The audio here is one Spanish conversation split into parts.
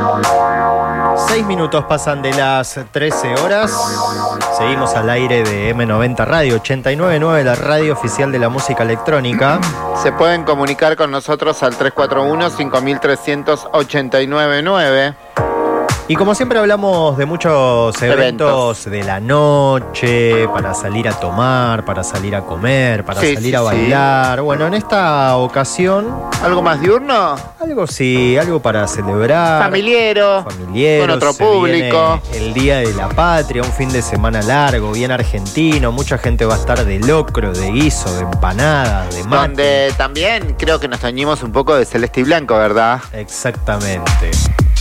6 minutos pasan de las 13 horas. Seguimos al aire de M90 Radio 89.9, la radio oficial de la música electrónica. Se pueden comunicar con nosotros al 341-5389-9. Y como siempre hablamos de muchos eventos de la noche, para salir a tomar, para salir a comer, para salir a bailar. Bueno, en esta ocasión... ¿Algo más diurno? Algo para celebrar. Familiero. Con otro público. El Día de la Patria, un fin de semana largo, bien argentino. Mucha gente va a estar de locro, de guiso, de empanadas, de mate. Donde también creo que nos tañimos un poco de celeste y blanco, ¿verdad? Exactamente.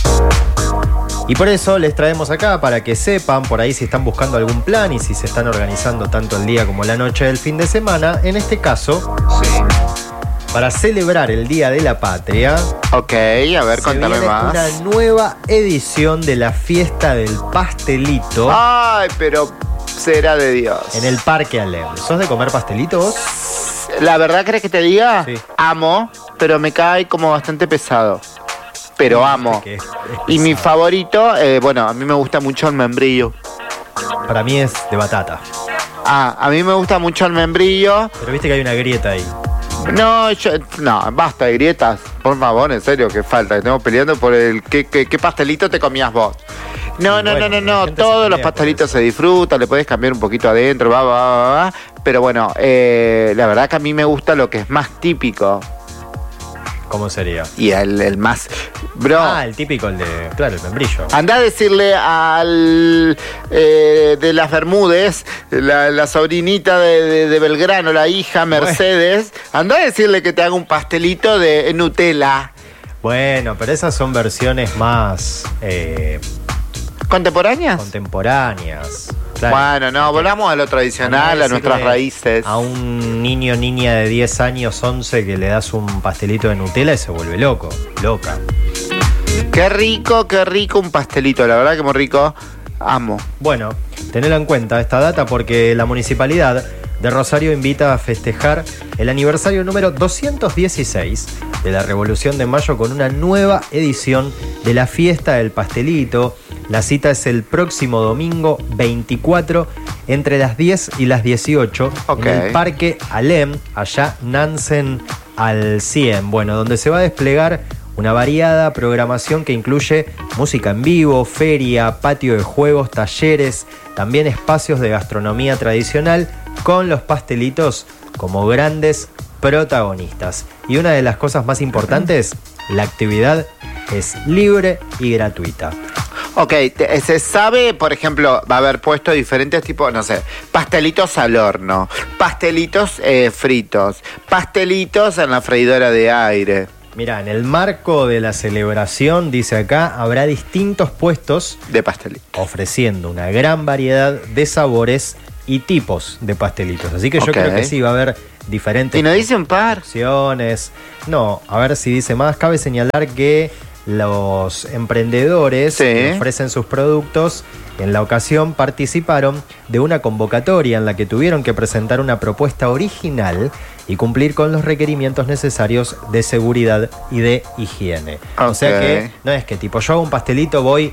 Y por eso les traemos acá para que sepan por ahí si están buscando algún plan y si se están organizando tanto el día como la noche del fin de semana. En este caso, para celebrar el Día de la Patria. Ok, a ver, contame más. Una nueva edición de la fiesta del pastelito. Ay, pero será de Dios. En el Parque Alem. ¿Sos de comer pastelito vos? La verdad, ¿querés que te diga? Sí. Amo, pero me cae como bastante pesado. Pero amo. Es y mi favorito, bueno, a mí me gusta mucho el membrillo. Para mí es de batata. A mí me gusta mucho el membrillo. Pero viste que hay una grieta ahí. No, basta de grietas. Por favor, en serio, que falta. Estamos peleando por el qué pastelito te comías vos. No. Todos los pastelitos se disfrutan, le podés cambiar un poquito adentro, va. Pero bueno, la verdad que a mí me gusta lo que es más típico. ¿Cómo sería? Y el más... Bro. El típico, el membrillo. Andá a decirle al de las Bermúdez, la sobrinita de Belgrano, la hija Mercedes, andá a decirle que te haga un pastelito de Nutella. Bueno, pero esas son versiones más... ¿Contemporáneas? Contemporáneas. Claro. Bueno, no, volvamos a lo tradicional, a nuestras raíces. A un niña de 10 años, 11, que le das un pastelito de Nutella y se vuelve loca. Qué rico un pastelito, la verdad que muy rico. Amo. Bueno, tenelo en cuenta esta data porque la Municipalidad de Rosario invita a festejar el aniversario número 216 de la Revolución de Mayo con una nueva edición de la Fiesta del Pastelito. La cita es el próximo domingo 24 entre las 10 y las 18 en el Parque Alem, allá Nansen al 100. Bueno, donde se va a desplegar una variada programación que incluye música en vivo, feria, patio de juegos, talleres, también espacios de gastronomía tradicional con los pastelitos como grandes protagonistas. Y una de las cosas más importantes, la actividad es libre y gratuita. Ok, se sabe, por ejemplo, va a haber puesto diferentes tipos, no sé, pastelitos al horno, pastelitos fritos, pastelitos en la freidora de aire. Mira, en el marco de la celebración, dice acá, habrá distintos puestos de pastelitos ofreciendo una gran variedad de sabores y tipos de pastelitos. Así que yo creo que sí, va a haber diferentes... ¿Y no dice un par? Opciones. No, a ver si dice más. Cabe señalar que los emprendedores que ofrecen sus productos en la ocasión participaron de una convocatoria en la que tuvieron que presentar una propuesta original y cumplir con los requerimientos necesarios de seguridad y de higiene. O sea que no es que tipo yo hago un pastelito, voy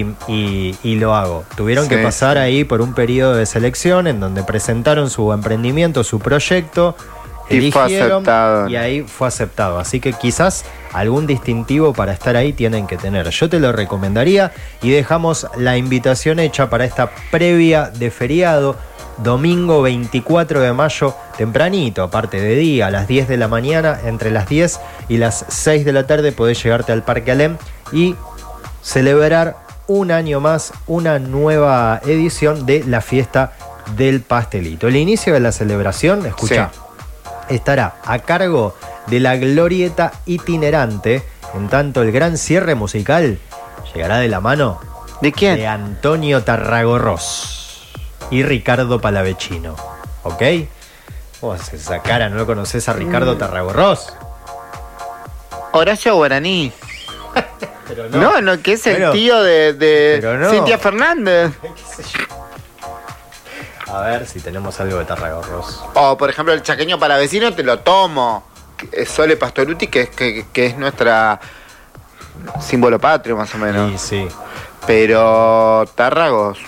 y lo hago. Tuvieron que pasar ahí por un periodo de selección en donde presentaron su emprendimiento, su proyecto, eligieron y ahí fue aceptado. Así que quizás algún distintivo para estar ahí tienen que tener. Yo te lo recomendaría y dejamos la invitación hecha para esta previa de feriado, domingo 24 de mayo, tempranito, aparte de día, a las 10 de la mañana, entre las 10 y las 6 de la tarde podés llegarte al Parque Alem y celebrar un año más, una nueva edición de la fiesta del pastelito. El inicio de la celebración, escucha, estará a cargo de la glorieta itinerante, en tanto el gran cierre musical llegará de la mano ¿de quién? De Antonio Tarragorros y Ricardo Palavecino. ¿Ok? Vos esa cara, ¿no lo conocés a Ricardo Tarragorros? Horacio Guaraní. Pero no, que es el tío de Cintia Fernández. A ver si tenemos algo de Tarragorros. O, por ejemplo, el chaqueño Palavecino te lo tomo. Sole Pastoruti, que es nuestra símbolo patrio más o menos. Sí, sí. Pero Tarragos.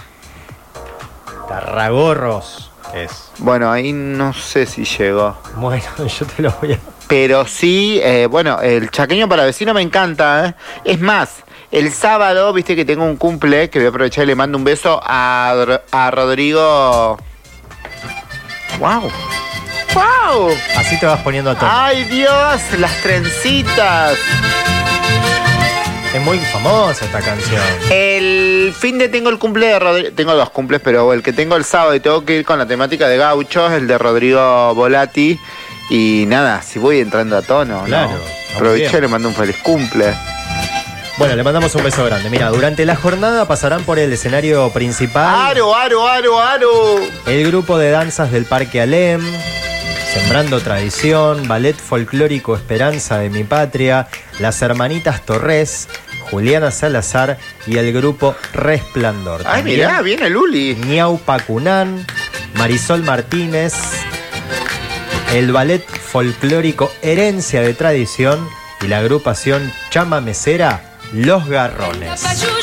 Tarragorros es. Bueno, ahí no sé si llegó. Bueno, yo te lo voy a... Pero sí, bueno, el chaqueño para vecino me encanta, ¿eh? Es más, el sábado, viste que tengo un cumple, que voy a aprovechar y le mando un beso a Rodrigo. ¡Wow! ¡Wow! Así te vas poniendo a tono. ¡Ay, Dios! Las trencitas. Es muy famosa esta canción. El fin de tengo el cumple de Rodrigo. Tengo 2 cumples, pero el que tengo el sábado y tengo que ir con la temática de gauchos, el de Rodrigo Volati. Y nada, si voy entrando a tono, claro, ¿no? Aproveché y le mando un feliz cumple. Bueno, le mandamos un beso grande. Mira, durante la jornada pasarán por el escenario principal ¡Aro! el grupo de danzas del Parque Alem, Sembrando Tradición, Ballet Folclórico Esperanza de mi Patria, las hermanitas Torres, Juliana Salazar y el grupo Resplandor. Ay, mirá, viene Luli. Ñau Pacunán, Marisol Martínez, el Ballet Folclórico Herencia de Tradición y la agrupación Chama Mesera Los Garrones.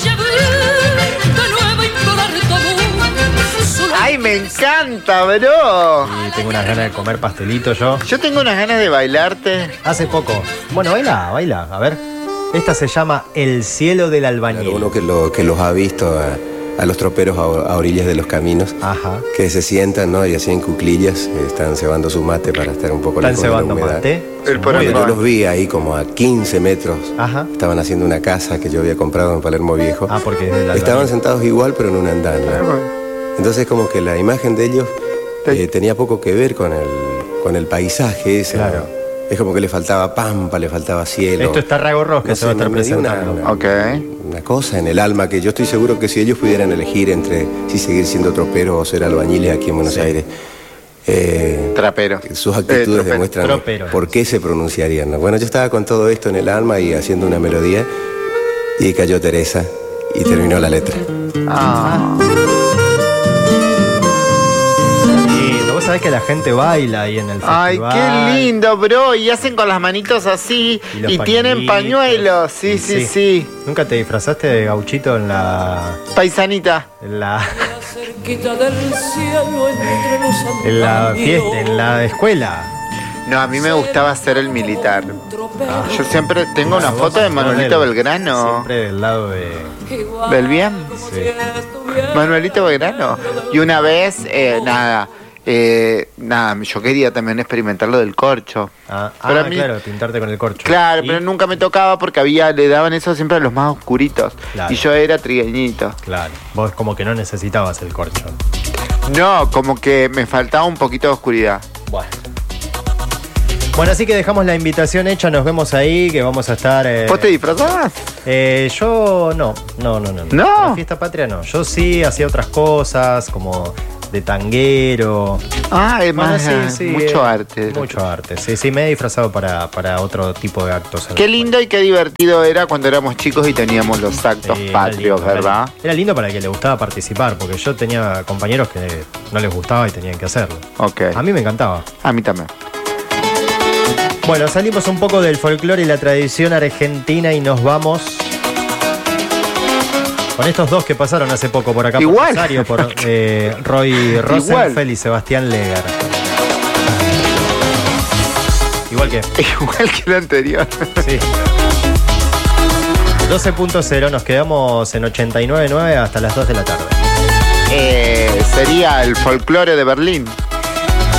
¡Ay, me encanta, bro! Y tengo unas ganas de comer pastelito yo. Yo tengo unas ganas de bailarte. Hace poco. Bueno, baila. A ver. Esta se llama El cielo del albañil. Uno que los ha visto a los troperos a orillas de los caminos. Ajá. Que se sientan, ¿no? Y así en cuclillas están cebando su mate para estar un poco lejos de la humedad. Mate. Yo los vi ahí como a 15 metros. Ajá. Estaban haciendo una casa que yo había comprado en Palermo Viejo. Ah, porque es del albañil. Estaban sentados igual, pero en un andar, ¿no? Entonces como que la imagen de ellos tenía poco que ver con el paisaje ese. Claro. ¿no? Es como que le faltaba pampa, le faltaba cielo. Esto es Tarragorros que se va a estar presentando. Una cosa en el alma que yo estoy seguro que si ellos pudieran elegir entre si seguir siendo troperos o ser albañiles aquí en Buenos Aires, trapero. Sus actitudes demuestran por qué se pronunciarían, ¿no? Bueno, yo estaba con todo esto en el alma y haciendo una melodía y cayó Teresa y terminó la letra. Vos sabés que la gente baila ahí en el festival. Ay, qué lindo, bro. Y hacen con las manitos así y tienen pañuelos. Sí. ¿Nunca te disfrazaste de gauchito en la... Paisanita? En la fiesta, en la escuela. No, a mí me gustaba ser el militar. Yo siempre tengo una foto de Manuelito Belgrano. Siempre del lado de... ¿Del bien? Sí. Manuelito Belgrano. Y una vez, yo quería también experimentar lo del corcho. Claro, pintarte con el corcho. Claro, pero nunca me tocaba porque le daban eso siempre a los más oscuritos. Claro. Y yo era trigueñito. Claro, vos como que no necesitabas el corcho. No, como que me faltaba un poquito de oscuridad. Bueno, así que dejamos la invitación hecha, nos vemos ahí, que vamos a estar... ¿Vos te disfrazabas? Yo no. ¿No? La fiesta patria no. Yo sí hacía otras cosas, como de tanguero. Es más, mucho arte. Mucho arte, sí, me he disfrazado para otro tipo de actos. Qué lindo y qué divertido era cuando éramos chicos y teníamos los actos patrios, ¿verdad? Era lindo para el que le gustaba participar, porque yo tenía compañeros que no les gustaba y tenían que hacerlo. Okay. A mí me encantaba. A mí también. Bueno, salimos un poco del folclore y la tradición argentina y nos vamos con estos dos que pasaron hace poco por acá. Igual. Por Rosario, por Roy Rosenfeld y Sebastián Leger. Igual que el anterior. Sí. 12.0, nos quedamos en 89.9 hasta las 2 de la tarde. Sería el folclore de Berlín.